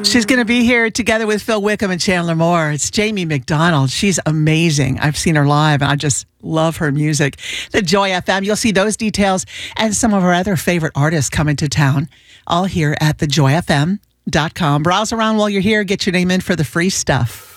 She's going to be here together with Phil Wickham and Chandler Moore. It's Jamie McDonald. She's amazing. I've seen her live, and I just love her music. The Joy FM. You'll see those details and some of our other favorite artists coming to town, all here at thejoyfm.com. Browse around while you're here. Get your name in for the free stuff.